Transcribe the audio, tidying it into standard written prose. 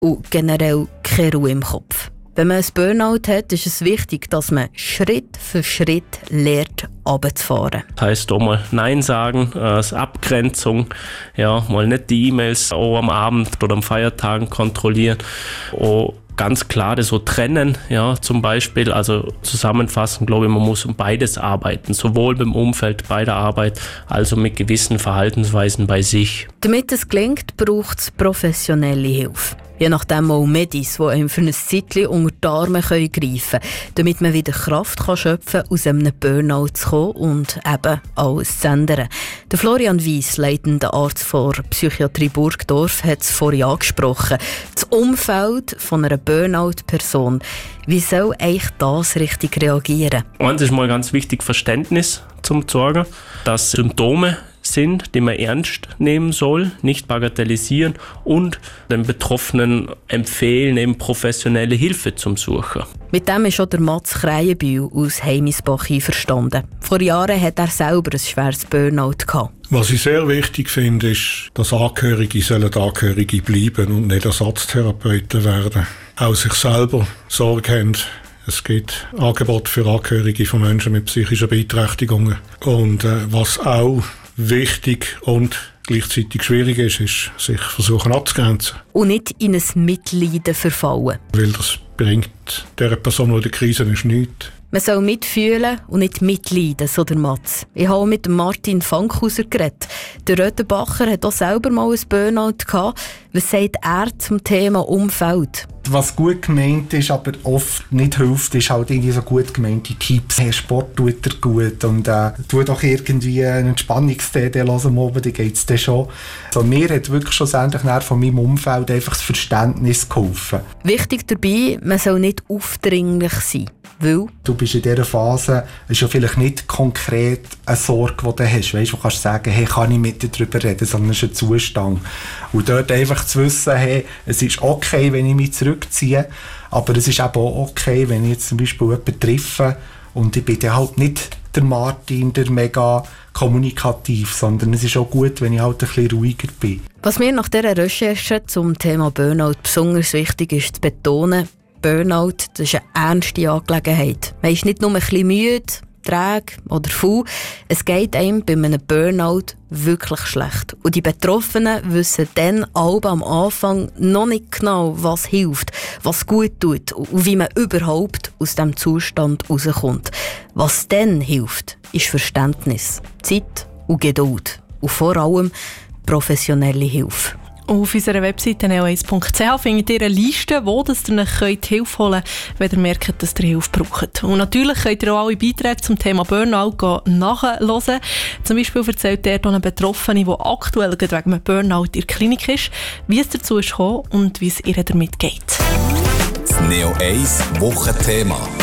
und generell keine Ruhe im Kopf. Wenn man ein Burnout hat, ist es wichtig, dass man Schritt für Schritt lernt, runterzufahren. Das heisst auch mal Nein sagen, als Abgrenzung, ja, mal nicht die E-Mails auch am Abend oder am Feiertagen kontrollieren. Auch ganz klar das so trennen, ja, zum Beispiel, also zusammenfassend, glaube ich, man muss um beides arbeiten, sowohl beim Umfeld bei der Arbeit, als auch mit gewissen Verhaltensweisen bei sich. Damit es gelingt, braucht es professionelle Hilfe. Je nachdem auch Medis, die einem für ein Zeitchen unter die Arme greifen können, damit man wieder Kraft schöpfen kann, aus einem Burnout zu kommen und eben alles zu ändern. Der Florian Weiss, leitender Arzt der Psychiatrie Burgdorf, hat es vorhin angesprochen. Das Umfeld von einer Burnout-Person. Wie soll eigentlich das richtig reagieren? Und es ist mal ganz wichtig, Verständnis zum Sorgen, dass Symptome sind, die man ernst nehmen soll, nicht bagatellisieren und den Betroffenen empfehlen, eben professionelle Hilfe zum Suchen. Mit dem ist auch der Mats Kreienbühl aus Heimisbach einverstanden. Vor Jahren hat er selber ein schweres Burnout gehabt. Was ich sehr wichtig finde, ist, dass Angehörige sollen Angehörige bleiben und nicht Ersatztherapeuten werden. Auch sich selber Sorge haben. Es gibt Angebote für Angehörige von Menschen mit psychischen Beeinträchtigungen. Und was auch wichtig und gleichzeitig schwierig ist, sich versuchen abzugrenzen. Und nicht in ein Mitleiden verfallen. Weil das bringt der Person, die in der Krise ist, nichts. Man soll mitfühlen und nicht mitleiden, so der Mats. Ich habe mit Martin Fankhauser geredet. Der Röthenbacher hat auch selber mal ein Burnout gehabt. Was sagt er zum Thema Umfeld? Was gut gemeint ist, aber oft nicht hilft, ist halt irgendwie so gut gemeinte Tipps. Hey, Sport tut dir gut und tu doch irgendwie einen Entspannungstee hören am Abend, dann geht's dir schon. Also, mir hat wirklich schlussendlich von meinem Umfeld einfach das Verständnis geholfen. Wichtig dabei, man soll nicht aufdringlich sein. Weil du bist in dieser Phase, es ist ja vielleicht nicht konkret eine Sorge, die du hast. Weißt, du kannst sagen, hey, kann ich mit dir darüber reden, sondern es ist ein Zustand. Und dort einfach zu wissen, hey, es ist okay, wenn ich mich zurückziehe, aber es ist eben auch okay, wenn ich jetzt zum Beispiel jemanden treffe und ich bin dann halt nicht der Martin, der mega kommunikativ, sondern es ist auch gut, wenn ich halt ein bisschen ruhiger bin. Was mir nach dieser Recherche zum Thema Burnout besonders wichtig ist, zu betonen, Burnout, das ist eine ernste Angelegenheit. Man ist nicht nur ein bisschen müde, träge oder faul. Es geht einem bei einem Burnout wirklich schlecht. Und die Betroffenen wissen dann alle am Anfang noch nicht genau, was hilft, was gut tut und wie man überhaupt aus diesem Zustand rauskommt. Was dann hilft, ist Verständnis, Zeit und Geduld. Und vor allem professionelle Hilfe. Auf unserer Webseite neo1.ch findet ihr eine Liste, wo ihr euch Hilfe holen könnt, wenn ihr merkt, dass ihr Hilfe braucht. Und natürlich könnt ihr auch alle Beiträge zum Thema Burnout nachhören. Zum Beispiel erzählt dort eine Betroffene, die aktuell wegen einem Burnout in der Klinik ist, wie es dazu ist gekommen und wie es ihr damit geht. Das Neo 1 Wochenthema.